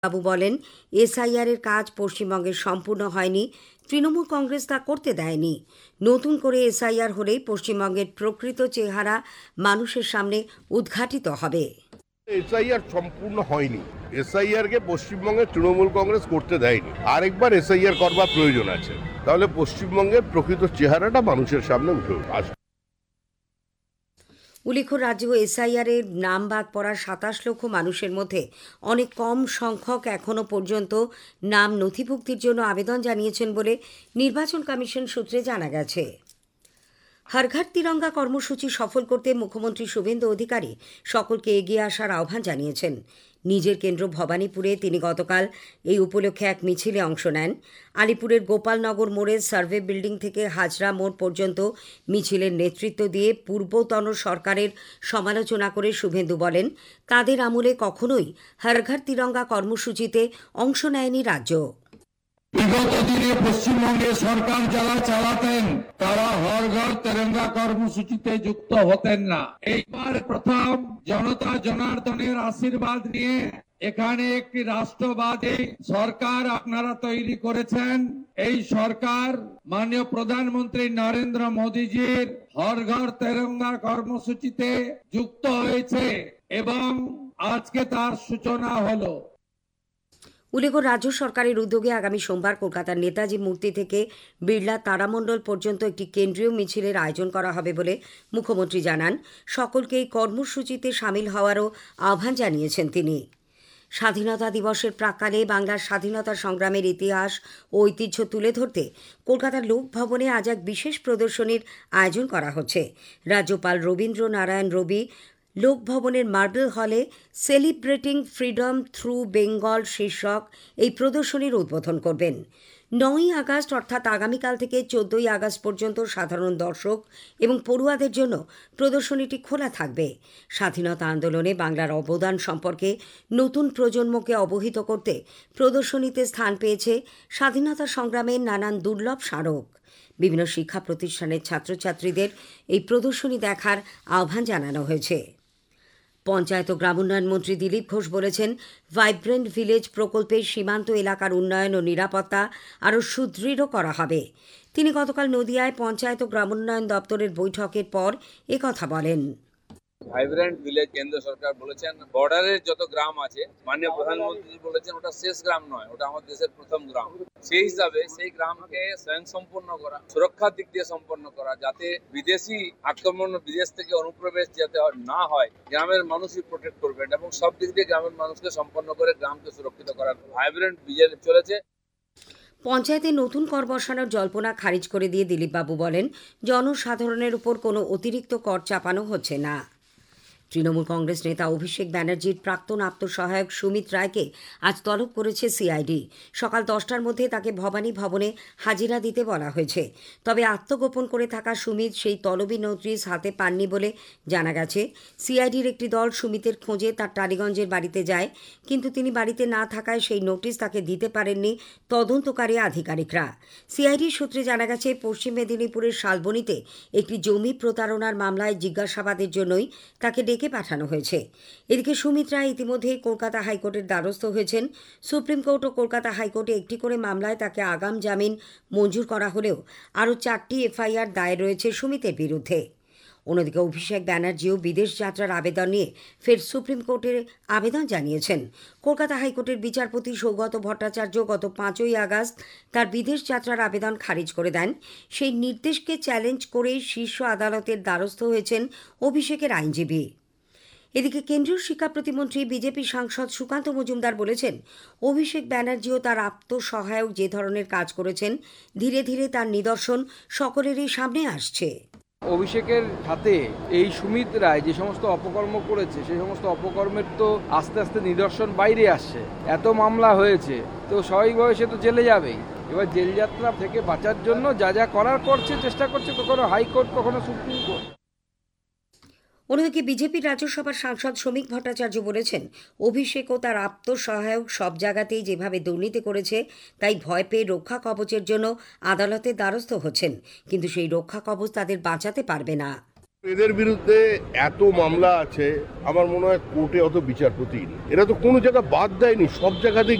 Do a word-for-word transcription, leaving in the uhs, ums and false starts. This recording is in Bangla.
বাবু বলেন, এসআইআর এর কাজ পশ্চিমবঙ্গে সম্পূর্ণ হয়নি, তৃণমূল কংগ্রেস তা করতে দেয়নি। নতুন করে এসআইআর হলেই পশ্চিমবঙ্গের প্রকৃত চেহারা মানুষের সামনে উদ্ঘাটিত হবে। এসআইআর সম্পূর্ণ হয়নি, এসআইআর কে পশ্চিমবঙ্গের তৃণমূল কংগ্রেস করতে দেয়নি। আরেকবার এসআইআর করবার প্রয়োজন আছে, তাহলে পশ্চিমবঙ্গের প্রকৃত চেহারাটা মানুষের সামনে উঠে আসবে। উল্লেখ্য, রাজ্য এসআইআর এর নাম বাদ পড়া সাতাশ লক্ষ মানুষের মধ্যে অনেক কম সংখ্যক এখনও পর্যন্ত নাম নথিভুক্তির জন্য আবেদন জানিয়েছেন বলে নির্বাচন কমিশন সূত্রে জানা গেছে। হর ঘর তিরঙ্গা কর্মসূচি সফল করতে মুখ্যমন্ত্রী শুভেন্দু অধিকারী সকলকে এগিয়ে আসার আহ্বান জানিয়েছেন। নিজের কেন্দ্র ভবানীপুরে তিনি গতকাল এই উপলক্ষে এক মিছিলে অংশ নেন। আলিপুরের গোপালনগর মোড়ের সার্ভে বিল্ডিং থেকে হাজরা মোড় পর্যন্ত মিছিলের নেতৃত্ব দিয়ে পূর্বতন সরকারের সমালোচনা করে শুভেন্দু বলেন, তাদের আমলে কখনোই হর ঘর তিরঙ্গা কর্মসূচিতে অংশ নেয়নি রাজ্য। বিগত দিনে পশ্চিমবঙ্গে সরকার যারা চালাতেন তারা হর ঘর তেরঙ্গা কর্মসূচিতে যুক্ত হতেন না। এইবার প্রথম জনতা জনার্দনের আশীর্বাদ নিয়ে এখানে একটি রাষ্ট্রবাদী সরকার আপনারা তৈরি করেছেন। এই সরকার মাননীয় প্রধানমন্ত্রী নরেন্দ্র মোদীজির হর ঘর তেরঙ্গা কর্মসূচিতে যুক্ত হয়েছে এবং আজকে তার সূচনা হলো। উল্লেখ্য, রাজ্য সরকারের উদ্যোগে আগামী সোমবার কলকাতার নেতাজি মূর্তি থেকে বিড়লা তারামণ্ডল পর্যন্ত একটি কেন্দ্রীয় মিছিলের আয়োজন করা হবে বলে মুখ্যমন্ত্রী জানান। সকলকে এই কর্মসূচিতে সামিল হওয়ারও আহ্বান জানিয়েছেন তিনি। স্বাধীনতা দিবসের প্রাক্কালে বাংলার স্বাধীনতা সংগ্রামের ইতিহাস ও ঐতিহ্য তুলে ধরতে কলকাতার লোকভবনে আজ এক বিশেষ প্রদর্শনীর আয়োজন করা হচ্ছে। রাজ্যপাল রবীন্দ্র নারায়ণ রবি লোকভবনের মার্বেল হলে সেলিব্রেটিং ফ্রিডম থ্রু বেঙ্গল শীর্ষক এই প্রদর্শনীর উদ্বোধন করবেন। নয়ই আগস্ট অর্থাৎ আগামীকাল থেকে চোদ্দই আগস্ট পর্যন্ত সাধারণ দর্শক এবং পড়ুয়াদের জন্য প্রদর্শনীটি খোলা থাকবে। স্বাধীনতা আন্দোলনে বাংলার অবদান সম্পর্কে নতুন প্রজন্মকে অবহিত করতে প্রদর্শনীতে স্থান পেয়েছে স্বাধীনতা সংগ্রামের নানান দুর্লভ স্মারক। বিভিন্ন শিক্ষা প্রতিষ্ঠানের ছাত্রছাত্রীদের এই প্রদর্শনী দেখার আহ্বান জানানো হয়েছে। পঞ্চায়েত ও গ্রামোন্নয়ন মন্ত্রী দিলীপ ঘোষ বলেছেন, ভাইব্রেন্ট ভিলেজ প্রকল্পে সীমান্ত এলাকার উন্নয়ন ও নিরাপত্তা আরও সুদৃঢ় করা হবে। তিনি গতকাল নদিয়ায় পঞ্চায়েত ও গ্রামোন্নয়ন দপ্তরের বৈঠকের পর একথা বলেন। ভাইব্রেন্ট ভিলেজ কেন্দ্র সরকার বলেছেন বর্ডারের যত গ্রাম আছে, মাননীয় প্রধানমন্ত্রী বলেছেন ওটা শেষ গ্রাম নয়, ওটা আমাদের দেশের প্রথম গ্রাম। সেই হিসাবে সেই গ্রামকে স্বয়ং সম্পূর্ণ করা, সুরক্ষার দিক দিয়ে সম্পন্ন করা, যাতে বিদেশি আক্রমণ বিদেশ থেকে অনুপ্রবেশ যাতে না হয়, গ্রামের মানুষই প্রোটেক্ট করবেন এবং সব দিক দিয়ে গ্রামের মানুষকে সম্পন্ন করে গ্রামকে সুরক্ষিত করার ভাইব্রেন্ট ভিলেজ চলেছে। পঞ্চায়েতে নতুন কর বসানোর জল্পনা খারিজ করে দিয়ে দিলীপবাবু বলেন, জনসাধারণের উপর কোনো অতিরিক্ত কর চাপানো হচ্ছে না। তৃণমূল কংগ্রেস নেতা অভিষেক ব্যানার্জির প্রাক্তন আত্মসহায়ক সুমিত রায়কে আজ তলব করেছে সিআইডি। সকাল দশটার মধ্যে তাকে ভবানী ভবনে হাজিরা দিতে বলা হয়েছে। তবে আত্মগোপন করে থাকা সুমিত সেই তলবি নোটিশ হাতে পাননি বলে জানা গেছে। সিআইডির একটি দল সুমিতের খোঁজে তার টালিগঞ্জের বাড়িতে যায়, কিন্তু তিনি বাড়িতে না থাকায় সেই নোটিশ তাকে দিতে পারেননি তদন্তকারী আধিকারিকরা। সিআইডির সূত্রে জানা গেছে, পশ্চিম মেদিনীপুরের শালবনীতে একটি জমি প্রতারণার মামলায় জিজ্ঞাসাবাদের জন্যই তাকে ডেকে পাঠানো হয়েছে। এদিকে সুমিত রায় ইতিমধ্যেই কলকাতা হাইকোর্টের দ্বারস্থ হয়েছেন। সুপ্রিম কোর্ট ও কলকাতা হাইকোর্টে একটি করে মামলায় তাকে আগাম জামিন মঞ্জুর করা হলেও আরও চারটি এফআইআর দায়ের রয়েছে সুমিতের বিরুদ্ধে। অন্যদিকে অভিষেক ব্যানার্জিও বিদেশ যাত্রার আবেদন নিয়ে ফের সুপ্রিম কোর্টের আবেদন জানিয়েছেন। কলকাতা হাইকোর্টের বিচারপতি সৌগত ভট্টাচার্য গত পাঁচই আগস্ট তার বিদেশ যাত্রার আবেদন খারিজ করে দেন। সেই নির্দেশকে চ্যালেঞ্জ করে শীর্ষ আদালতের দ্বারস্থ হয়েছেন অভিষেকের আইনজীবী। এদিকে কেন্দ্রীয় শিক্ষা প্রতিমন্ত্রী বিজেপি সাংসদ সুকান্ত মজুমদার বলেছেন, অভিষেক ব্যানার্জিও তার আত্মসহায়ক যে ধরনের কাজ করেছেন, ধীরে ধীরে তার নিদর্শন সকলেরই সামনে আসছে। অভিষেকের হাতে এই সুমিত রায় যে সমস্ত অপকর্ম করেছে, সেই সমস্ত অপকর্মের তো আস্তে আস্তে নিদর্শন বাইরে আসছে। এত মামলা হয়েছে, তো স্বাভাবিকভাবে সে তো জেলে যাবেই। এবার জেল যাত্রা থেকে বাঁচার জন্য যা যা করার করছে, চেষ্টা করছে, কখনো হাইকোর্ট কখনো সুপ্রিম কোর্ট। অন্যদিকে বিজেপির রাজ্যসভার সাংসদ শ্রমিক ভট্টাচার্য বলেছেন, অভিষেক ও তার আত্মসহায়ক সব জায়গাতেই যেভাবে দুর্নীতি করেছে, তাই ভয় পেয়ে রক্ষা কবচের জন্য আদালতের দ্বারস্থ হচ্ছেন, কিন্তু সেই রক্ষা কবচ তাদের বাঁচাতে পারবে না। এদের বিরুদ্ধে এত মামলা আছে, আমার মনে হয় কোর্টে অত বিচারপতি নেই। এরা তো কোনো জায়গা বাদ দেয়নি, সব জায়গাতেই